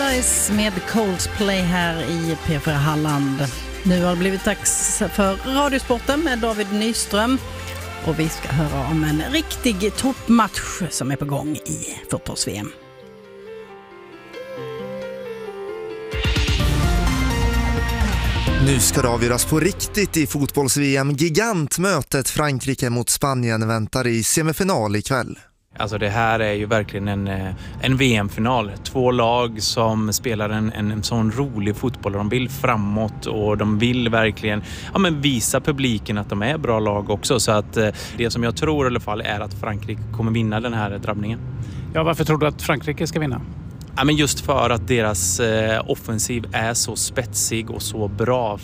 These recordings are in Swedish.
Paradise med Coldplay här i P4 Halland. Nu har det blivit dags för Radiosporten med David Nyström. Och vi ska höra om en riktig toppmatch som är på gång i fotbolls-VM. Nu ska det avgöras på riktigt i fotbolls-VM. Gigantmötet Frankrike mot Spanien väntar i semifinal ikväll. Alltså det här är ju verkligen en VM-final. 2 lag som spelar en sån rolig fotboll. De vill framåt och de vill verkligen visa publiken att de är bra lag också. Så att det som jag tror i alla fall är att Frankrike kommer vinna den här drabbningen. Ja, varför tror du att Frankrike ska vinna? Ja, men just för att deras offensiv är så spetsig och så bra.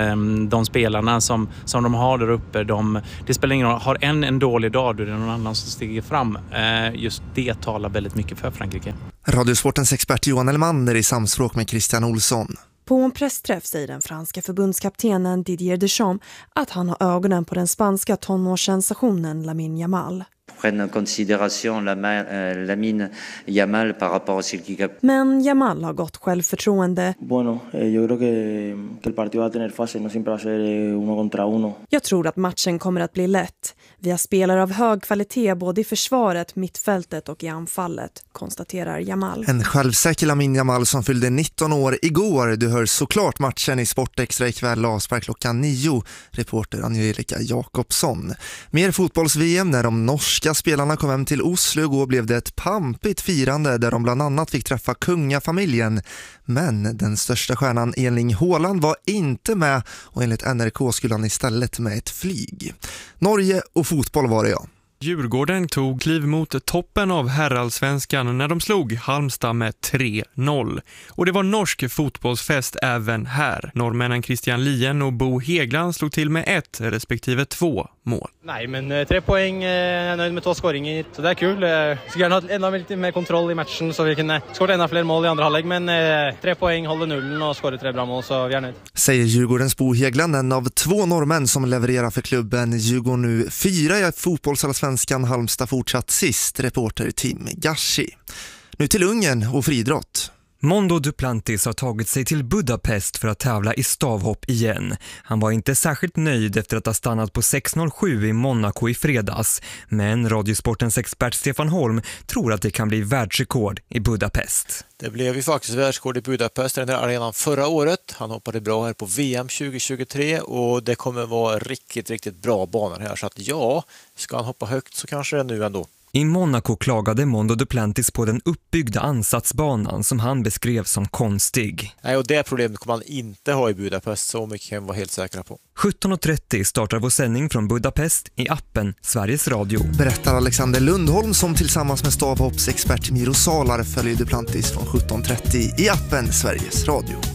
De spelarna som de har där uppe, det spelar ingen roll. Har en dålig dag, då är det någon annan som stiger fram. Just det talar väldigt mycket för Frankrike. Radiosportens expert Johan Elmander i samspråk med Christian Olsson. På en pressträff säger den franska förbundskaptenen Didier Deschamps att han har ögonen på den spanska tonårssensationen Lamine Yamal. Prenne en considération Lamine Yamal par rapport à Silky Cap. Men Yamal har gott självförtroende. Bueno, yo creo que el partido va a tener fase, no siempre va a ser 1 contra 1. Jag tror att matchen kommer att bli lätt. Vi har spelare av hög kvalitet både i försvaret, mittfältet och i anfallet, konstaterar Yamal. En självsäker Lamine Yamal som fyllde 19 år igår. Du hör såklart matchen i Sportextra ikväll avspark klockan 9. Reporter Angelica Jakobsson. Mer fotbolls-VM när de norska spelarna kom hem till Oslo. Igår blev det ett pampigt firande där de bland annat fick träffa kungafamiljen. Men den största stjärnan Erling Haaland var inte med och enligt NRK skulle han istället med ett flyg. Norge och fotboll var det, ja. Djurgården tog kliv mot toppen av herrallsvenskan när de slog Halmstad med 3-0. Och det var norsk fotbollsfest även här. Norrmännen Christian Lien och Bo Hegland slog till med 1 respektive 2 mål. Nej, men 3 poäng, jag är nöjd med 2 skåringar. Så det är kul. Så gärna ha ännu lite mer kontroll i matchen så vi kan skåra ännu fler mål i andra halvlek. Men 3 poäng, håller nullen och skåra 3 bra mål, så vi är nöjd. Säger Djurgårdens Bo Hegland, en av 2 norrmän som levererar för klubben. Djurgården nu 4 i fotbollsallsvenskan, Halmstad fortsatt sist, reporter Tim Gashi. Nu till Ungern och friidrott. Mondo Duplantis har tagit sig till Budapest för att tävla i stavhopp igen. Han var inte särskilt nöjd efter att ha stannat på 6.07 i Monaco i fredags. Men Radiosportens expert Stefan Holm tror att det kan bli världsrekord i Budapest. Det blev ju faktiskt världsrekord i Budapest, den där arenan förra året. Han hoppade bra här på VM 2023 och det kommer vara riktigt bra banor här. Så att ja, ska han hoppa högt så kanske det nu ändå. I Monaco klagade Mondo Duplantis på den uppbyggda ansatsbanan som han beskrev som konstig. Nej, och det problemet kommer han inte ha i Budapest, så mycket kan vi vara helt säkra på. 17.30 startar vår sändning från Budapest i appen Sveriges Radio. Berättar Alexander Lundholm som tillsammans med stavhoppsexpert Miro Salar följer Duplantis från 17.30 i appen Sveriges Radio.